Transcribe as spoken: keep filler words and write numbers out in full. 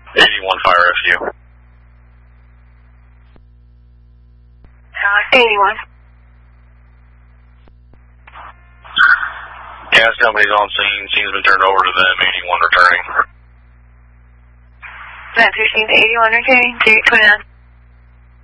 eighty-one Fire F U. eighty-one. Gas company's on scene. Scene's been turned over to them. eighty-one returning. That fifteen to eighty-one returning. two twenty-nine.